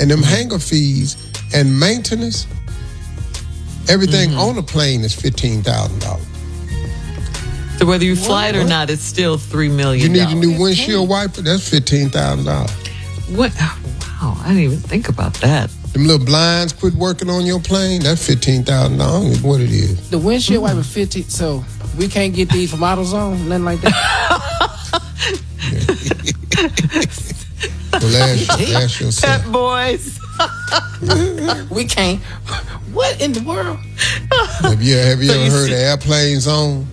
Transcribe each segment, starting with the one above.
And them hangar fees and maintenance, everything on the plane is $15,000. So whether you fly it or not, it's still $3 million. You need a new windshield wiper, that's $15,000. What? Oh, wow, I didn't even think about that. Them little blinds quit working on your plane, that's $15,000. What it is. The windshield wiper 50. So we can't get these from AutoZone, nothing like that. Well, ask yourself. Pet Boys. We can't. What in the world? Have you ever heard of Airplane Zone?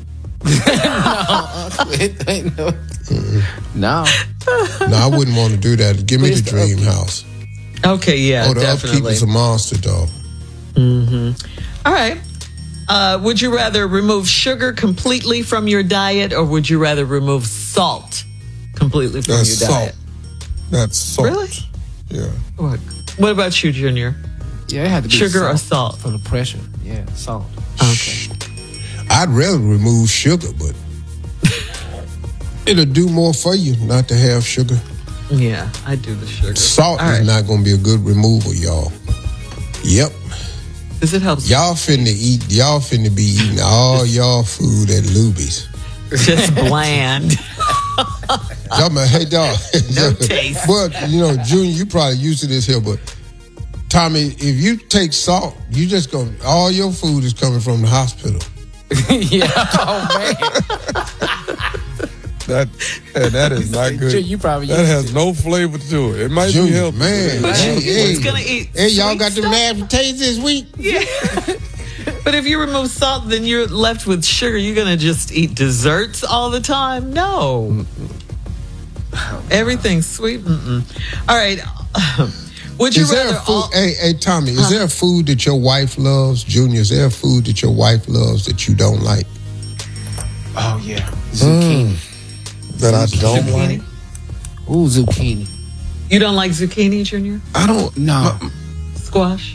No. No, I wouldn't want to do that. Give me the dream house. Okay, yeah, the definitely. upkeep is a monster, dog. All right. Would you rather remove sugar completely from your diet, or would you rather remove salt completely from your diet? That's salt. Really? Yeah. What about you, Junior? Yeah, it had to be sugar or salt for the pressure. Yeah, salt. Okay. I'd rather remove sugar, but it'll do more for you not to have sugar. Yeah, I do the sugar. Salt is not going to be a good removal, y'all. Yep. Does it help? Y'all finna be eating all y'all food at Luby's. Just bland. Hey, dog. No taste. But, Junior, you probably used to this here, but Tommy, if you take salt, you just go, all your food is coming from the hospital. Yeah. Oh, man. That is not good. You probably that has no flavor to it. It might be healthy. Man. But who's going to eat? Hey, y'all got the mashed potatoes this week? Yeah. But if you remove salt, then you're left with sugar. You're going to just eat desserts all the time? No. Everything's sweet. All right. Would you rather... Hey, Tommy, is there a food that your wife loves? Junior, is there a food that your wife loves that you don't like? Oh, yeah. Zucchini. That I don't like? Ooh, zucchini. You don't like zucchini, Junior? I don't... No. Squash?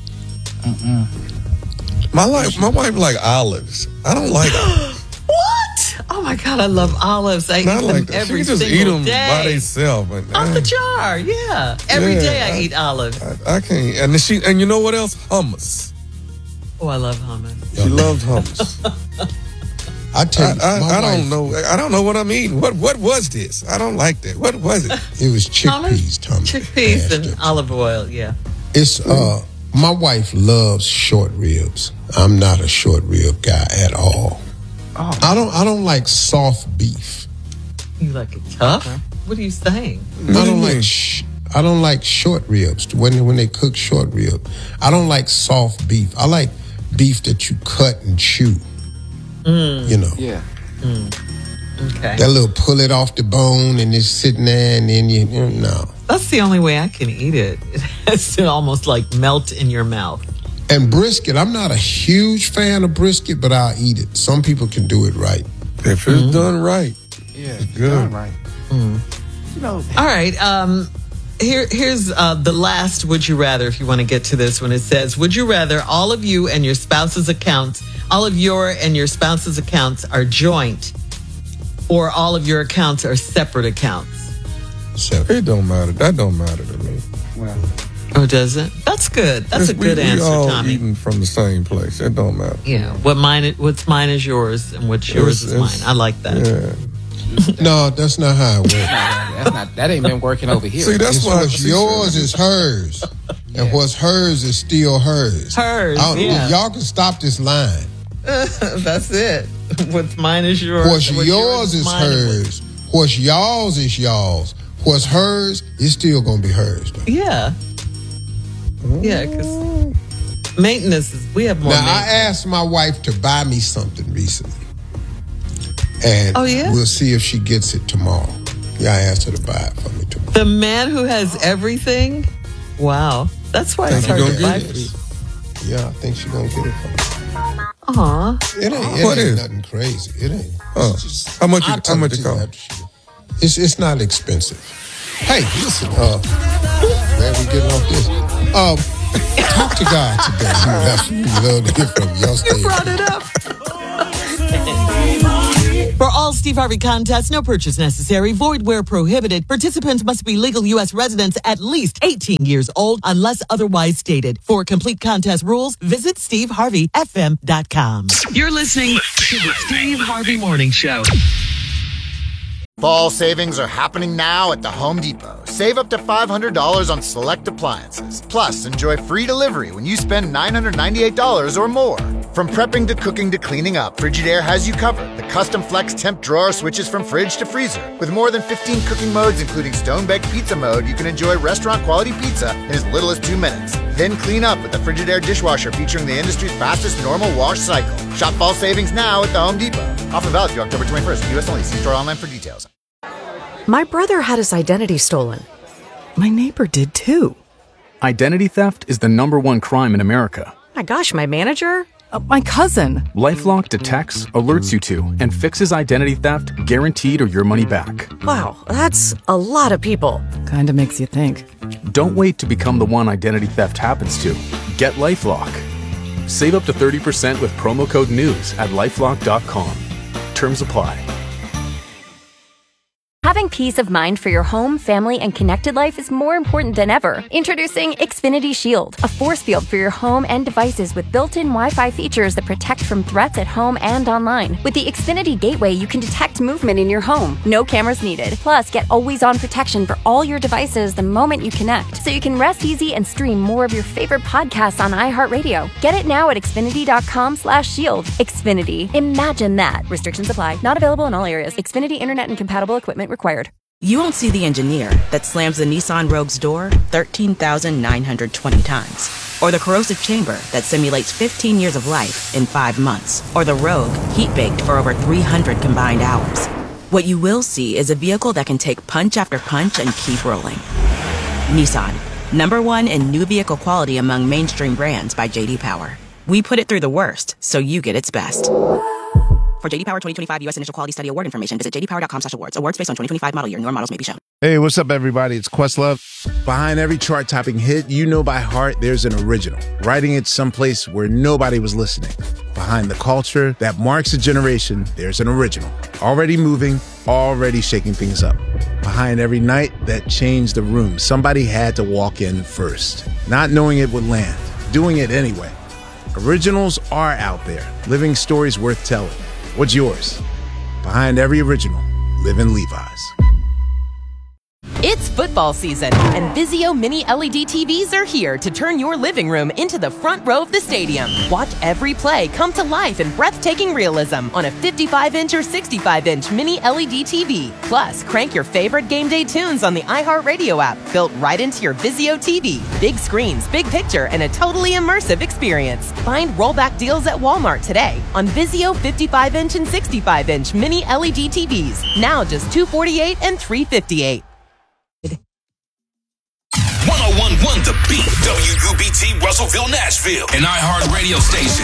My wife like olives. I don't like them. What? Oh my God, I love olives. I eat them like every she just single eat them day. by themselves. Out the jar, yeah. Every day I eat olives. I can't. And you know what else? Hummus. Oh, I love hummus. She loves hummus. I tell you, I don't know. I don't know what I'm eating. What was this? I don't like that. What was it? It was chickpeas, Tommy. Chickpeas and olive oil, yeah. It's my wife loves short ribs. I'm not a short rib guy at all. Oh. I don't like soft beef. You like it tough? What are you saying? I don't like short ribs. When they cook short rib, I don't like soft beef. I like beef that you cut and chew. Yeah. Okay. That little pull it off the bone and it's sitting there and then no. That's the only way I can eat it. It has to almost like melt in your mouth. And brisket, I'm not a huge fan of brisket, but I'll eat it. Some people can do it right. If it's done right. Yeah, it's good. Done right. All right. Here's the last would you rather, if you want to get to this one. It says, would you rather all of your and your spouse's accounts are joint, or all of your accounts are separate accounts? It don't matter. That don't matter to me. Well, oh, does it? That's good. That's a good answer, we all Tommy. Eating from the same place. It don't matter. Yeah. What's mine is yours, and what's yours is mine. I like that. Yeah. No, that's not how it works. that ain't been working over here. See, that's why what's yours is hers, and what's hers is still hers. Y'all can stop this line. That's it. What's mine is yours. What's yours is hers. What's y'all's is y'all's. What's hers is still gonna be hers, though. Yeah. Yeah, because maintenance is, we have more. Now, I asked my wife to buy me something recently. And we'll see if she gets it tomorrow. Yeah, I asked her to buy it for me tomorrow. The man who has everything? Wow. That's why it's hard to buy for you. Yeah, I think she's gonna get it for me. Aw. It ain't nothing crazy. It ain't. How much it cost? It's not expensive. Hey, listen, glad we getting off this. Talk to God today. That's what we love to hear from you. Y'all stay. You brought it up. For all Steve Harvey contests, no purchase necessary, void where prohibited. Participants must be legal U.S. residents at least 18 years old unless otherwise stated. For complete contest rules, visit SteveHarveyFM.com. You're listening to the Steve Harvey Morning Show. Fall savings are happening now at the Home Depot. Save up to $500 on select appliances. Plus, enjoy free delivery when you spend $998 or more. From prepping to cooking to cleaning up, Frigidaire has you covered. The custom flex temp drawer switches from fridge to freezer. With more than 15 cooking modes, including stone-baked pizza mode, you can enjoy restaurant-quality pizza in as little as 2 minutes. Then clean up with the Frigidaire dishwasher featuring the industry's fastest normal wash cycle. Shop fall savings now at the Home Depot. Offer valid through October 21st. U.S. only. See store online for details. My brother had his identity stolen. My neighbor did too. Identity theft is the #1 crime in America. My gosh, my manager? My cousin. LifeLock detects, alerts you to, and fixes identity theft guaranteed or your money back. Wow, that's a lot of people. Kinda makes you think. Don't wait to become the one identity theft happens to. Get LifeLock. Save up to 30% with promo code NEWS at LifeLock.com. Terms apply. Having peace of mind for your home, family, and connected life is more important than ever. Introducing Xfinity Shield, a force field for your home and devices with built-in Wi-Fi features that protect from threats at home and online. With the Xfinity Gateway, you can detect movement in your home. No cameras needed. Plus, get always-on protection for all your devices the moment you connect, so you can rest easy and stream more of your favorite podcasts on iHeartRadio. Get it now at Xfinity.com/shield. Xfinity. Imagine that. Restrictions apply. Not available in all areas. Xfinity Internet and compatible equipment required. You won't see the engineer that slams the Nissan Rogue's door 13,920 times. Or the corrosive chamber that simulates 15 years of life in 5 months. Or the Rogue heat-baked for over 300 combined hours. What you will see is a vehicle that can take punch after punch and keep rolling. Nissan, #1 in new vehicle quality among mainstream brands by J.D. Power. We put it through the worst, so you get its best. For J.D. Power 2025 U.S. Initial Quality Study Award information, visit jdpower.com/awards. Awards based on 2025 model year. Newer models may be shown. Hey, what's up, everybody? It's Questlove. Behind every chart-topping hit you know by heart, there's an original. Writing it someplace where nobody was listening. Behind the culture that marks a generation, there's an original. Already moving, already shaking things up. Behind every night that changed the room, somebody had to walk in first. Not knowing it would land, doing it anyway. Originals are out there, living stories worth telling. What's yours? Behind every original, live in Levi's. It's football season, and Vizio Mini LED TVs are here to turn your living room into the front row of the stadium. Watch every play come to life in breathtaking realism on a 55-inch or 65-inch Mini LED TV. Plus, crank your favorite game day tunes on the iHeartRadio app, built right into your Vizio TV. Big screens, big picture, and a totally immersive experience. Find rollback deals at Walmart today on Vizio 55-inch and 65-inch Mini LED TVs. Now just $248 and $358. 101.1 The Beat, WUBT, Russellville, Nashville, an iHeart radio station.